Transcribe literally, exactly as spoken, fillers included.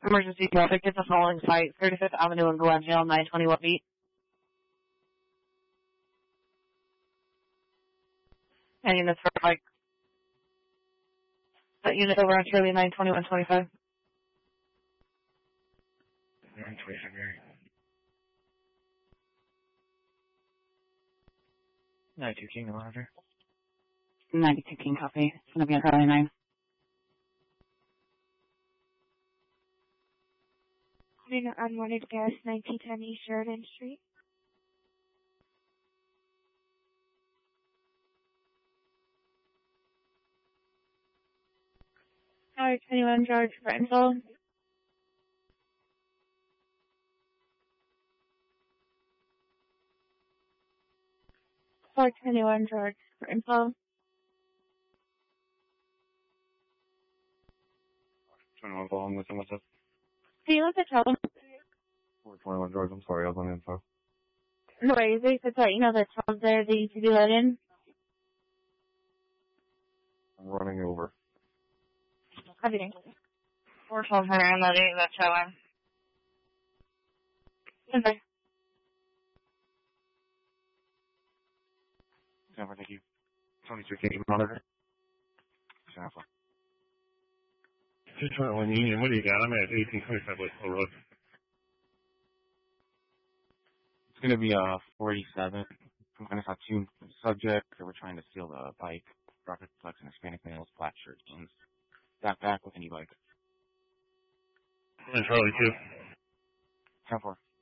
Emergency traffic at the following site, thirty-fifth Avenue and Glendale, nine twenty-one feet. And units for Pike. That unit over on Shirley, nine twenty-one twenty-five. nine twenty-five. ninety-two King, Roger. ninety-two King, copy. It's going to be on Charlie nine. Unit unwanted gas, nineteen ten East Sheridan Street. Alright, twenty-one George for info. four twenty-one George for info. twenty-one following with him, what's up? Do you want to tell them? four twenty-one George, I'm sorry, I was on info. No worries, they said that, you know, the twelve there, they need to be let in. I'm running over. Everything. four twelve around that eight, that's how I'm. Okay. Jennifer, thank you. twenty-two King, monitor. Jennifer. two twenty-one Union, what do you got? I'm at eighteen twenty-five West Hill Road. It's going to be uh forty-seven. We're going to have two subjects that we're trying to steal the bike. Rocket Flex and Hispanic males, black shirt jeans. Back back with any bike. And Charlie two. ten four.